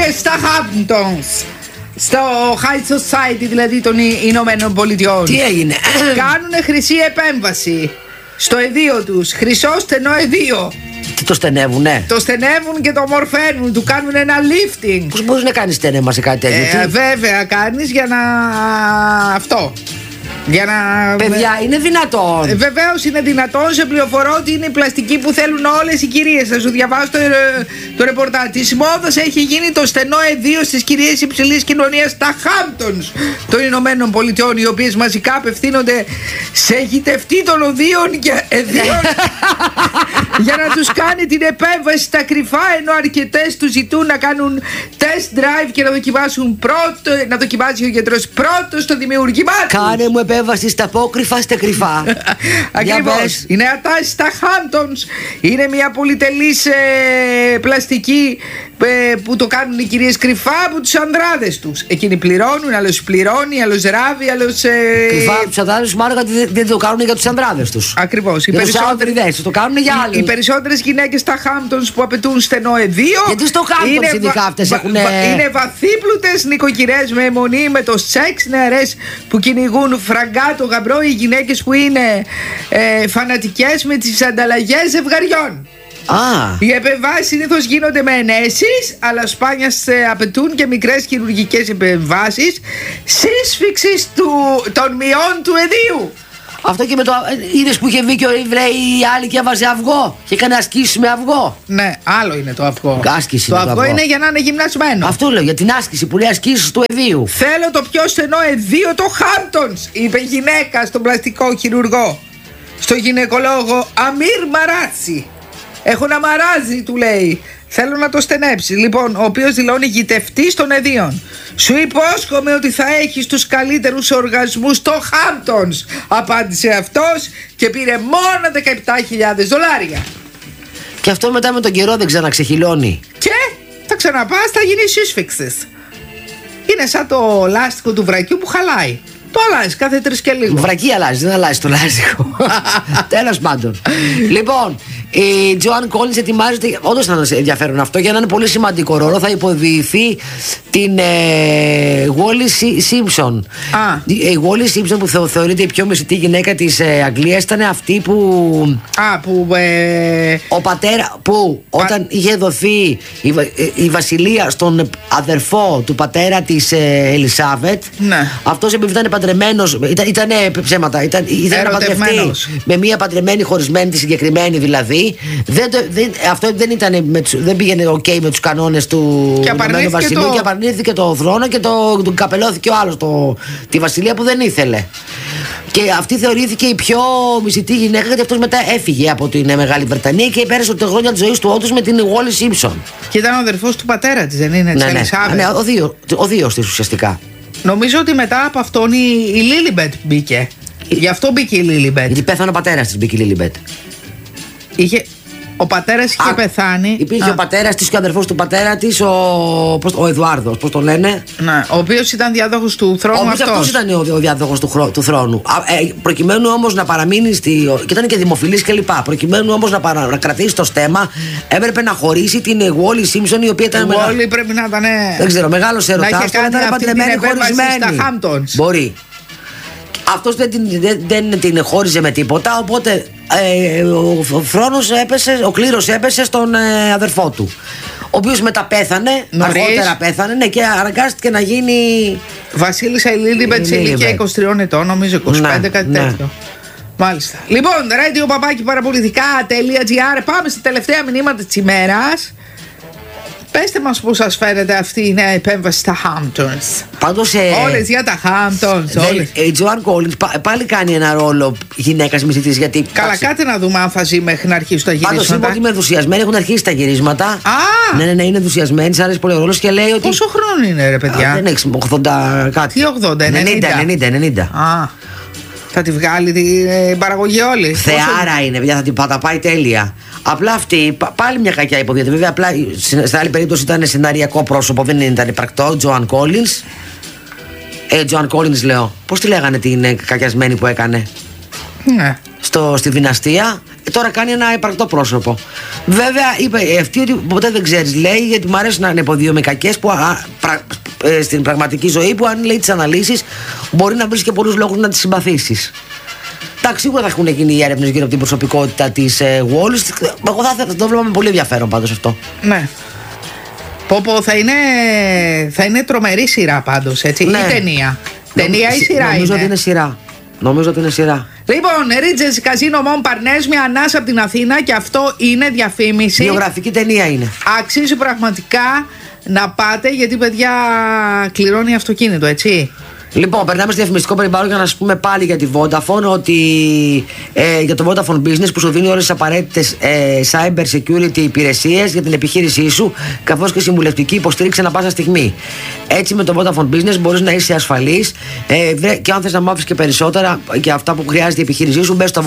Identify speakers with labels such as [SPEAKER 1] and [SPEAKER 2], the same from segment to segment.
[SPEAKER 1] στα Hamptons, στο High Society δηλαδή των Ηνωμένων Πολιτειών.
[SPEAKER 2] Τι έγινε?
[SPEAKER 1] Κάνουνε χρυσή επέμβαση στο εδίο τους. Χρυσό στενό εδίο.
[SPEAKER 2] Τι το στενεύουνε?
[SPEAKER 1] Το στενεύουν και το μορφαίνουν. Του κάνουν ένα lifting.
[SPEAKER 2] Πώς μπορείς να κάνεις στένεμα σε κάτι τέτοιο?
[SPEAKER 1] Βέβαια κάνεις για να... αυτό. Για να...
[SPEAKER 2] Παιδιά, είναι δυνατόν?
[SPEAKER 1] Βεβαίως είναι δυνατόν. Σε πληροφορώ ότι είναι η πλαστική που θέλουν όλες οι κυρίες. Θα σου διαβάσω το ρεπορτάζ. Της μόδας έχει γίνει το στενό εδίο στις κυρίες υψηλής κοινωνίας στα Hamptons των Ηνωμένων Πολιτειών, οι οποίες μαζικά απευθύνονται σε γητευτή των οδείων και εδίων για να τους κάνει την επέμβαση στα κρυφά, ενώ αρκετές τους ζητούν να κάνουν test drive και να δοκιμάσουν να δοκιμάσει ο γιατρός πρώτος το δημιουργήμά του.
[SPEAKER 2] Κάνε μου επέμβαση στα απόκρυφα, στα κρυφά.
[SPEAKER 1] Ακριβώς. Η νέα τάση στα Hamptons είναι μια πολυτελής πλαστική που το κάνουν οι κυρίες κρυφά από τους ανδράδες τους. Εκείνοι πληρώνουν, άλλος πληρώνει, άλλος ράβει, άλλος...
[SPEAKER 2] Κρυφά από τους ανδράδες τους, μάλλον δεν το κάνουν για τους ανδράδες τους.
[SPEAKER 1] Ακριβώς.
[SPEAKER 2] Για τους άνδριδες, το κάνουν για άλλους.
[SPEAKER 1] Οι περισσότερες γυναίκες στα Hamptons που απαιτούν στενό εδίο,
[SPEAKER 2] γιατί στο Hamptons ειδικά αυτές έχουν...
[SPEAKER 1] είναι βαθύπλουτες νοικοκυρές με αιμονή με το σεξ, νεαρές που κυνηγούν φραγκάτο γαμπρό, οι γυναίκες που είναι φανατικές με τις ανταλλαγές ζευγαριών. Οι επεμβάσεις συνήθως γίνονται με ενέσεις, αλλά σπάνια απαιτούν και μικρές χειρουργικές επεμβάσεις σύσφιξης των μειών του εδίου.
[SPEAKER 2] Αυτό και με το. Είδες που είχε βγει και η άλλη και έβαζε αυγό και έκανε ασκήσεις με αυγό.
[SPEAKER 1] Ναι, άλλο είναι το αυγό.
[SPEAKER 2] Άσκηση
[SPEAKER 1] το αυγό είναι για να είναι γυμνασμένο.
[SPEAKER 2] Αυτό λέω για την άσκηση που λέει ασκήσεις του εδίου.
[SPEAKER 1] Θέλω το πιο στενό εδίο το Hamptons, είπε γυναίκα στον πλαστικό χειρουργό, στο γυναικολόγο Αμίρ Μαράτσι. Έχω να μαράζει, του λέει. Θέλω να το στενέψει. Λοιπόν, ο οποίος δηλώνει γητευτής των εδίων. Σου υπόσχομαι ότι θα έχεις τους καλύτερους οργασμούς στο Hamptons, απάντησε αυτός και πήρε μόνο $17,000.
[SPEAKER 2] Και αυτό μετά με τον καιρό δεν ξαναξεχυλώνει.
[SPEAKER 1] Και θα ξαναπάς, θα γίνει σύσφιξης. Είναι σαν το λάστιχο του βρακιού που χαλάει. Το αλλάζει κάθε 3 και λίγο.
[SPEAKER 2] Βρακί αλλάζει, δεν αλλάζει το λάστιχο. Τέλος πάντων. Λοιπόν, η Τζοάν Κόλινς ετοιμάζεται. Όντως θα είναι ενδιαφέρον αυτό, για να είναι πολύ σημαντικό ρόλο. Θα υποδηθεί την Wallis Simpson. Η Wallis Simpson, που θεωρείται η πιο μεσητή γυναίκα της Αγγλίας, ήταν αυτή που. Ο πατέρα. Που όταν είχε δοθεί η βασιλεία στον αδερφό του πατέρα της Ελισάβετ, αυτός επειδή ήταν παντρεμένος, ήταν ψέματα, ήταν να παντρευτεί με μία παντρεμένη χωρισμένη, τη συγκεκριμένη δηλαδή. Αυτό δεν πήγαινε ok με τους κανόνες του Ηνωμένου Βασιλείου και απαρνήθηκε το θρόνο και τον καπελώθηκε ο άλλος τη βασιλεία που δεν ήθελε. Και αυτή θεωρήθηκε η πιο μισητή γυναίκα, γιατί αυτός μετά έφυγε από την Μεγάλη Βρετανία και πέρασε τα χρόνια της ζωής του όντως με την Wallis Simpson. Και
[SPEAKER 1] ήταν ο αδερφός του πατέρα της, δεν είναι?
[SPEAKER 2] Ναι, ο δίος της ουσιαστικά.
[SPEAKER 1] Νομίζω ότι μετά από αυτόν η Λίλιμπετ μπήκε. Γι' αυτό μπήκε η Λίλιμπετ.
[SPEAKER 2] Γιατί πέθανε ο πατέρας της, μπήκε η Λίλιμπετ.
[SPEAKER 1] Ο πατέρας είχε πεθάνει.
[SPEAKER 2] Υπήρχε ο πατέρας της και ο αδερφός του πατέρα της, ο Εδουάρδος, πώς το λένε.
[SPEAKER 1] Ναι, ο οποίος ήταν διάδοχος του θρόνου.
[SPEAKER 2] Αυτός ήταν ο διάδοχος του θρόνου. Προκειμένου όμως να παραμείνει και ήταν και δημοφιλής κλπ. Προκειμένου όμως να κρατήσει το στέμμα, έπρεπε να χωρίσει την Wallis Simpson, η οποία ήταν.
[SPEAKER 1] Όλοι πρέπει να ήταν.
[SPEAKER 2] Δεν ξέρω, μεγάλος ερωτάς.
[SPEAKER 1] Ήταν παντρεμένη, χωρισμένη. Στα Hamptons.
[SPEAKER 2] Μπορεί. Αυτός δεν την χώριζε με τίποτα, οπότε ο κλήρος έπεσε στον αδερφό του, ο οποίος μετά πέθανε, αργότερα πέθανε, και αναγκάστηκε να γίνει
[SPEAKER 1] βασίλισσα η Λίλιμπετ σε ηλικία 23 ετών, νομίζω 25, κάτι τέτοιο. Μάλιστα. Λοιπόν, radio@parapolitica.gr. Πάμε στα τελευταία μηνύματα της ημέρας. Πέστε μας πώς σας φαίνεται αυτή η νέα επέμβαση στα Hamptons.
[SPEAKER 2] Πάντως
[SPEAKER 1] όλες για τα Hamptons.
[SPEAKER 2] Η Τζοάν Κόλινς πάλι κάνει ένα ρόλο γυναίκας μισητής, γιατί.
[SPEAKER 1] Καλά, κάτε να δούμε αν θα ζει μέχρι να αρχίσουν τα γυρίσματα.
[SPEAKER 2] Πάντως είπα ότι είμαι ενθουσιασμένη, έχουν αρχίσει τα γυρίσματα. Ναι, είναι ενθουσιασμένη, της αρέσει πολύ ο ρόλος και λέει ότι.
[SPEAKER 1] Πόσο χρόνο είναι, ρε παιδιά?
[SPEAKER 2] Δεν έχει 80 κάτι.
[SPEAKER 1] Τι 80, 90. Θα τη βγάλει την παραγωγή όλη.
[SPEAKER 2] Θεάρα είναι, παιδιά, θα την παταπάει τέλεια. Απλά αυτή πάλι μια κακιά υποδιέται. Βέβαια, απλά στην άλλη περίπτωση ήταν σεναριακό πρόσωπο, δεν ήταν πρακτό. Τζοάν Κόλινς. Τζοάν Κόλινς λέω. Πώς τη λέγανε την κακιασμένη που έκανε?
[SPEAKER 1] Ναι.
[SPEAKER 2] Στη δυναστεία. τώρα κάνει ένα υπαρκτό πρόσωπο. Βέβαια, είπε αυτή ότι ποτέ δεν ξέρεις, λέει, γιατί μου αρέσει να είναι υποδιομικακές που στην πραγματική ζωή, που αν λέει τις αναλύσεις, μπορεί να βρεις και πολλούς λόγους να τις συμπαθήσεις. Εντάξει, σίγουρα θα έχουν γίνει οι έρευνες γύρω από την προσωπικότητα της Wallis. Εγώ θα το βλέπω με πολύ ενδιαφέρον πάντως αυτό.
[SPEAKER 1] Ναι. Θα είναι τρομερή σειρά πάντως, έτσι. Ναι. Ή ταινία. Ταινία ή σειρά?
[SPEAKER 2] Νομίζω ότι είναι σειρά. Νομίζω ότι είναι σειρά.
[SPEAKER 1] Λοιπόν, Regency Casino Montparnasse, μια ανάσα από την Αθήνα, και αυτό είναι διαφήμιση.
[SPEAKER 2] Βιογραφική ταινία είναι.
[SPEAKER 1] Αξίζει πραγματικά να πάτε, γιατί παιδιά κληρώνει αυτοκίνητο, έτσι.
[SPEAKER 2] Λοιπόν, περνάμε στο διαφημιστικό περιβάλλον για να σας πούμε πάλι για τη Vodafone ότι για το Vodafone Business, που σου δίνει όλες τις απαραίτητες cyber security υπηρεσίες για την επιχείρησή σου, καθώς και συμβουλευτική υποστήριξη ανά πάσα στιγμή. Έτσι, με το Vodafone Business μπορείς να είσαι ασφαλής, και αν θες να μάθεις και περισσότερα για αυτά που χρειάζεται η επιχείρησή σου, μπες στο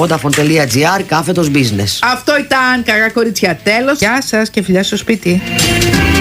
[SPEAKER 2] vodafone.gr/business.
[SPEAKER 1] Αυτό ήταν, κακά κορίτσια, τέλος. Γεια σας και φιλιά στο σπίτι.